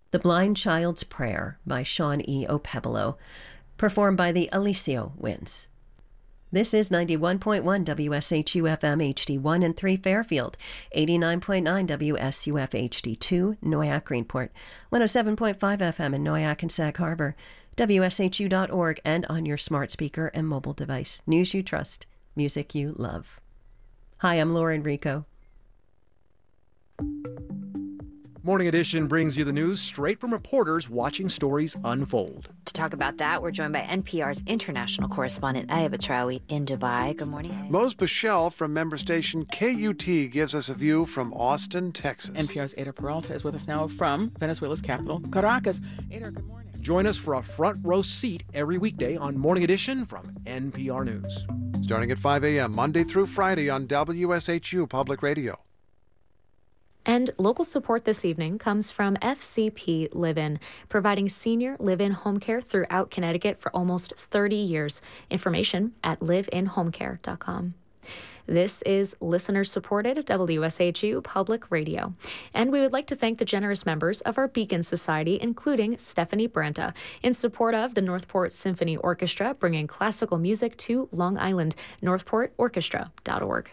The Blind Child's Prayer by Sean E. O'Pebolo, performed by the Alessio Winds. This is 91.1 WSHU FM HD1 and 3 Fairfield, 89.9 WSUF HD2 Noyak Greenport, 107.5 FM in Noyak and Sag Harbor, WSHU.org, and on your smart speaker and mobile device. News you trust, music you love. Hi, I'm Lauren Rico. Morning Edition brings you the news straight from reporters watching stories unfold. To talk about that, we're joined by NPR's international correspondent Aya Batrawi in Dubai. Good morning, Aya. Mose Bichelle from member station KUT gives us a view from Austin, Texas. NPR's Ada Peralta is with us now from Venezuela's capital, Caracas. Ada, good morning. Join us for a front row seat every weekday on Morning Edition from NPR News. Starting at 5 a.m. Monday through Friday on WSHU Public Radio. And local support this evening comes from FCP Live-In, providing senior live-in home care throughout Connecticut for almost 30 years. Information at liveinhomecare.com. This is listener-supported WSHU Public Radio. And we would like to thank the generous members of our Beacon Society, including Stephanie Branta, in support of the Northport Symphony Orchestra, bringing classical music to Long Island, northportorchestra.org.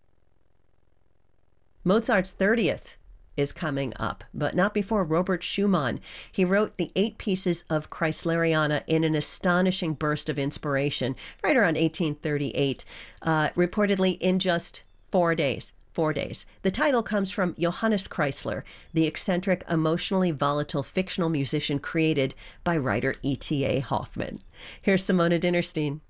Mozart's 30th is coming up, but not before Robert Schumann. He wrote the 8 pieces of Kreisleriana in an astonishing burst of inspiration right around 1838, reportedly in just 4 days. 4 days. The title comes from Johannes Kreisler, the eccentric, emotionally volatile fictional musician created by writer E.T.A. Hoffmann. Here's Simona Dinnerstein.